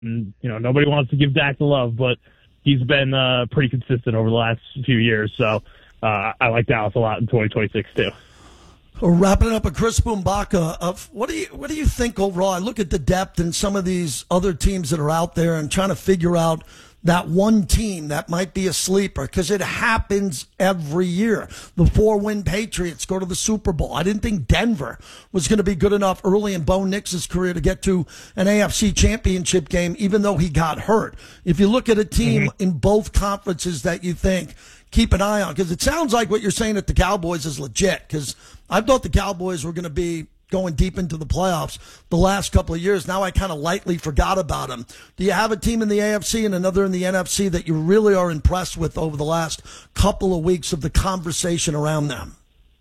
And, nobody wants to give Dak the love, but he's been pretty consistent over the last few years. So I like Dallas a lot in 2026 too. We're wrapping it up with Chris Bumbaca. What do you think overall? I look at the depth and some of these other teams that are out there and trying to figure out that one team that might be a sleeper, because it happens every year. The 4-win Patriots go to the Super Bowl. I didn't think Denver was going to be good enough early in Bo Nix's career to get to an AFC championship game, even though he got hurt. If you look at a team in both conferences that you think, keep an eye on, because it sounds like what you're saying at the Cowboys is legit, because I thought the Cowboys were going to be going deep into the playoffs the last couple of years. Now I kind of lightly forgot about them. Do you have a team in the AFC and another in the NFC that you really are impressed with over the last couple of weeks of the conversation around them?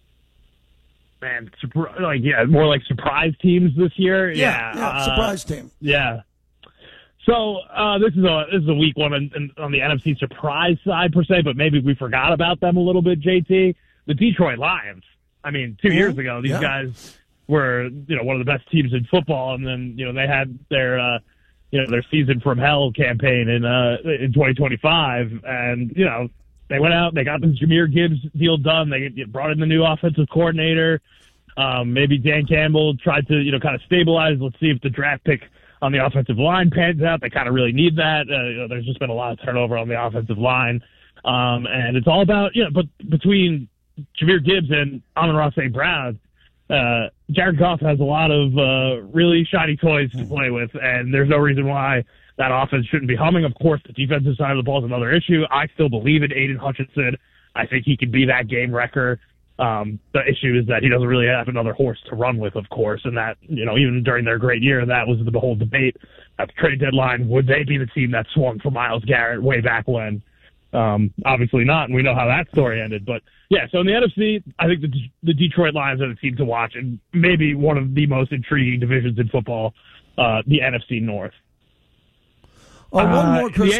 Man, more like surprise teams this year. Yeah, surprise team. Yeah. So this is a weak one on the NFC surprise side per se, but maybe we forgot about them a little bit. JT, the Detroit Lions. I mean, 2 years ago, these guys were, one of the best teams in football, and then, they had their season from hell campaign in 2025, and, they went out, they got the Jahmyr Gibbs deal done, they brought in the new offensive coordinator, maybe Dan Campbell tried to, kind of stabilize, let's see if the draft pick on the offensive line pans out. They kind of really need that. There's just been a lot of turnover on the offensive line, and it's all about, but between Jahmyr Gibbs and Amon-Ra St. Brown, Jared Goff has a lot of really shiny toys to play with, and there's no reason why that offense shouldn't be humming. Of course, the defensive side of the ball is another issue. I still believe in Aiden Hutchinson. I think he could be that game wrecker. The issue is that he doesn't really have another horse to run with, of course, and that, even during their great year, that was the whole debate at the trade deadline. Would they be the team that swung for Myles Garrett way back when? Obviously not, and we know how that story ended. But, yeah, so in the NFC, I think the Detroit Lions are the team to watch, and maybe one of the most intriguing divisions in football, the NFC North. One more, Chris.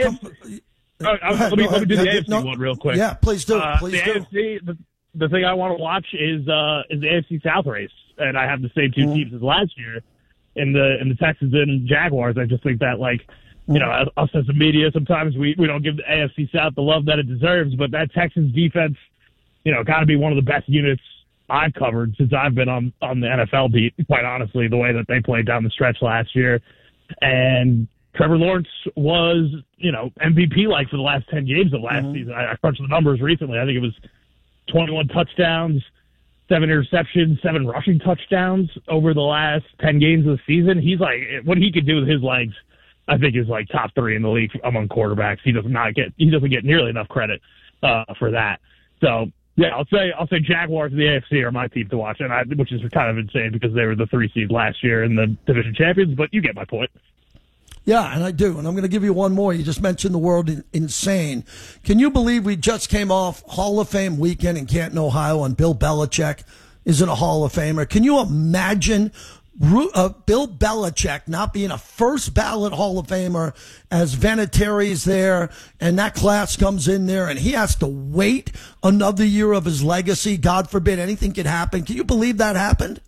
Let me do the AFC one real quick. Yeah, please do. AFC, the thing I want to watch is the AFC South race, and I have the same two teams as last year in the Texans and Jaguars. I just think that, us as a media, sometimes we don't give the AFC South the love that it deserves, but that Texans defense, got to be one of the best units I've covered since I've been on the NFL beat, quite honestly, the way that they played down the stretch last year. And Trevor Lawrence was, MVP-like for the last 10 games of last season. I crunched the numbers recently. I think it was 21 touchdowns, 7 interceptions, 7 rushing touchdowns over the last 10 games of the season. He's what he could do with his legs, I think, is top 3 in the league among quarterbacks. He doesn't get nearly enough credit for that. So yeah, I'll say Jaguars and the AFC are my team to watch, which is kind of insane because they were the 3 seed last year and the division champions. But you get my point. Yeah, and I do. And I'm going to give you one more. You just mentioned the word insane. Can you believe we just came off Hall of Fame weekend in Canton, Ohio, and Bill Belichick isn't a Hall of Famer? Can you imagine Bill Belichick not being a first ballot Hall of Famer as Vinatieri's there and that class comes in there and he has to wait another year of his legacy? God forbid anything could happen. Can you believe that happened?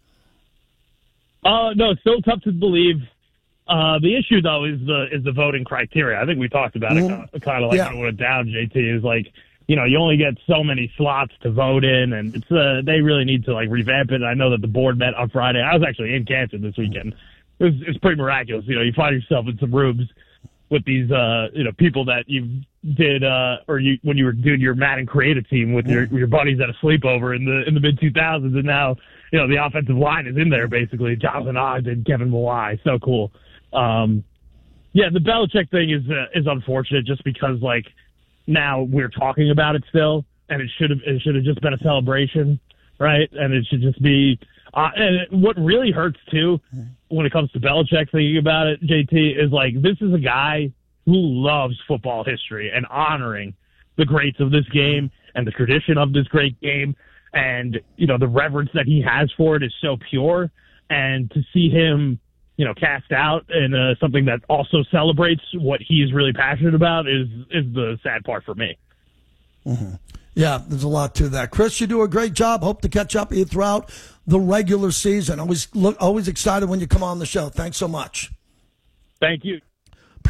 No, it's still tough to believe. The issue, though, is the voting criteria. I think we talked about it kind of when it went down, JT, is you only get so many slots to vote in, and it's they really need to revamp it. I know that the board met on Friday. I was actually in Canton this weekend. It's pretty miraculous. You find yourself in some rooms with these people that you did when you were doing your Madden creative team with your buddies at a sleepover in the mid 2000s, and now the offensive line is in there basically. Jonathan Ogden, Kevin Mawai, so cool. The Belichick thing is unfortunate just because now we're talking about it still, and it should have just been a celebration, right? And it should just be. And what really hurts too, when it comes to Belichick thinking about it, JT, is this is a guy who loves football history and honoring the greats of this game and the tradition of this great game, and the reverence that he has for it is so pure, and to see him cast out and something that also celebrates what he's really passionate about is the sad part for me. Mm-hmm. Yeah, there's a lot to that. Chris, you do a great job. Hope to catch up with you throughout the regular season. Always excited when you come on the show. Thanks so much. Thank you.